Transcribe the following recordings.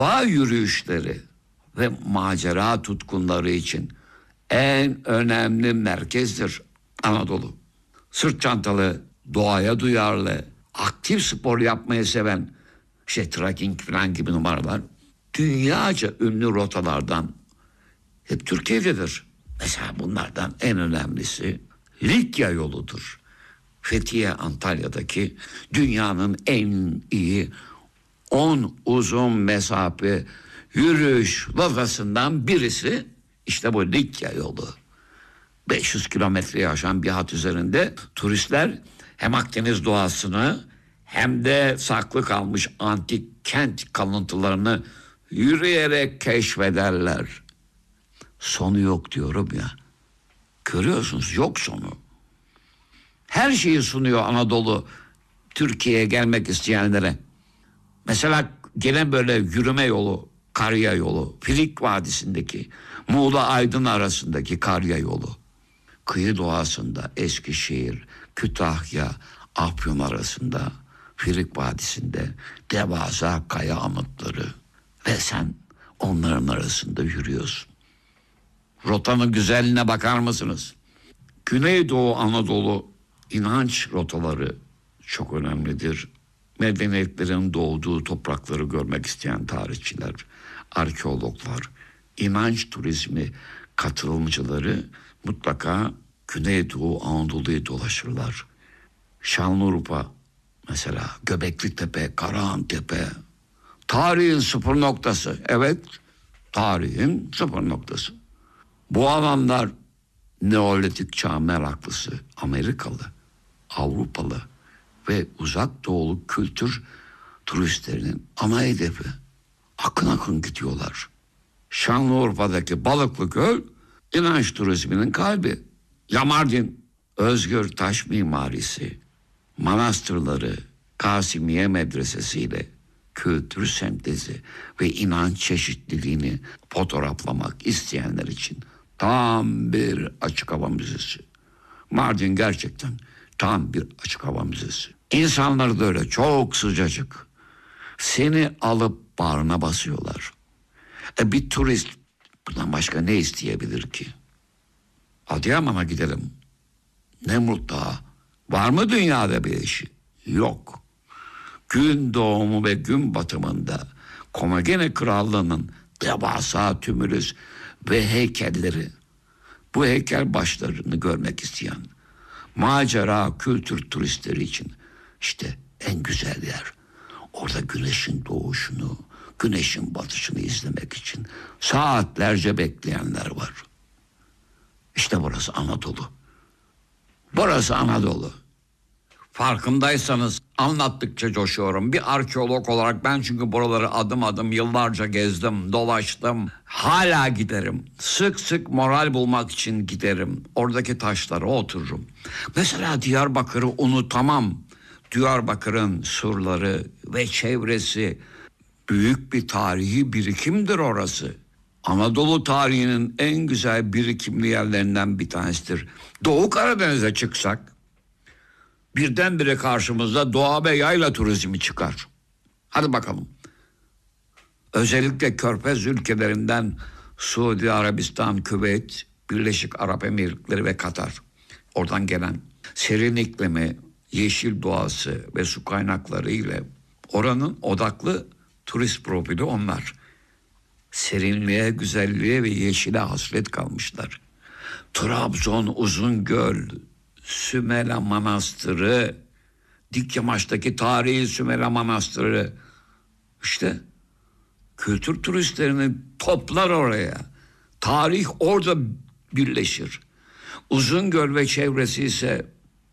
Doğa yürüyüşleri ve macera tutkunları için en önemli merkezdir Anadolu. Sırt çantalı, doğaya duyarlı, aktif spor yapmayı seven, trekking falan gibi numaralar dünyaca ünlü rotalardan hep Türkiye'dedir. Mesela bunlardan en önemlisi Likya yoludur. Fethiye, Antalya'daki dünyanın en iyi 10 uzun mesafe yürüyüş rotasından birisi işte bu Likya yolu. 500 kilometreyi aşan bir hat üzerinde turistler hem Akdeniz doğasını hem de saklı kalmış antik kent kalıntılarını yürüyerek keşfederler. Sonu yok diyorum ya. Görüyorsunuz, yok sonu. Her şeyi sunuyor Anadolu Türkiye'ye gelmek isteyenlere. Mesela gene böyle yürüme yolu, Karya yolu, Filik Vadisi'ndeki Muğla Aydın arasındaki Karya yolu. Kıyı doğasında Eskişehir, Kütahya, Afyon arasında Filik Vadisi'nde devasa kaya anıtları ve sen onların arasında yürüyorsun. Rotanın güzelliğine bakar mısınız? Güneydoğu Anadolu inanç rotaları çok önemlidir. Medeniyetlerin doğduğu toprakları görmek isteyen tarihçiler, arkeologlar, inanç turizmi katılımcıları mutlaka Güneydoğu Anadolu'yu dolaşırlar. Şanlıurfa mesela, Göbekli Tepe, Karahantepe, tarihin sıfır noktası. Evet, tarihin sıfır noktası. Bu alanlar Neolitik çağ meraklısı, Amerikalı, Avrupalı ve uzak doğulu kültür turistlerinin ana hedefi. Akın akın gidiyorlar. Şanlıurfa'daki Balıklı Göl inanç turizminin kalbi. Lamardin, özgür taş mimarisi, manastırları, Kasimiye medresesiyle kültür sentezi ve inanç çeşitliliğini fotoğraflamak isteyenler için tam bir açık hava müzesi. Mardin gerçekten tam bir açık hava müzesi. İnsanları da öyle çok sıcacık. Seni alıp bağrına basıyorlar. Bir turist bundan başka ne isteyebilir ki? Adıyaman'a gidelim. Nemrut Dağı. Var mı dünyada bir eşi? Yok. Gün doğumu ve gün batımında Komagene Krallığı'nın devasa tümülüs ve heykelleri, bu heykel başlarını görmek isteyen macera kültür turistleri için işte en güzel yer. Orada güneşin doğuşunu, güneşin batışını izlemek için saatlerce bekleyenler var. İşte burası Anadolu. Burası Anadolu. Farkındaysanız anlattıkça coşuyorum. Bir arkeolog olarak ben çünkü buraları adım adım yıllarca gezdim, dolaştım. Hala giderim. Sık sık moral bulmak için giderim. Oradaki taşlara otururum. Mesela Diyarbakır'ı unutamam. Diyarbakır'ın surları ve çevresi büyük bir tarihi birikimdir orası. Anadolu tarihinin en güzel birikimli yerlerinden bir tanesidir. Doğu Karadeniz'e çıksak birdenbire karşımızda doğa ve yayla turizmi çıkar. Hadi bakalım. Özellikle Körfez ülkelerinden Suudi Arabistan, Küveyt, Birleşik Arap Emirlikleri ve Katar. Oradan gelen serin iklimi, yeşil doğası ve su kaynakları ile oranın odaklı turist profili onlar. Serinliğe, güzelliğe ve yeşile hasret kalmışlar. Trabzon, Uzungöl, Sümela Manastırı, Dikyamaç'taki tarihi Sümela Manastırı. İşte kültür turistlerini toplar oraya. Tarih orada birleşir. Uzungöl ve çevresi ise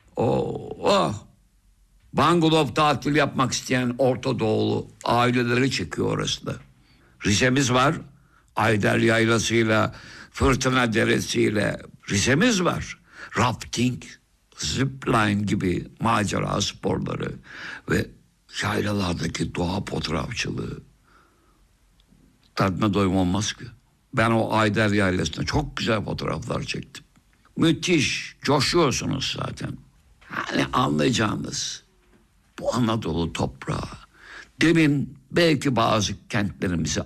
bungalow tatil yapmak isteyen Orta Doğulu aileleri çekiyor orası da. Rize'miz var. Ayder Yaylası'yla, Fırtına Deresi'yle Rize'miz var. Rafting, zipline gibi macera sporları ve yaylalardaki doğa fotoğrafçılığı. Tadına doyum olmaz ki. Ben o Ayder Yaylası'nda çok güzel fotoğraflar çektim. Müthiş, coşuyorsunuz zaten. Hani anlayacağınız bu Anadolu toprağı. Demin belki bazı kentlerimizi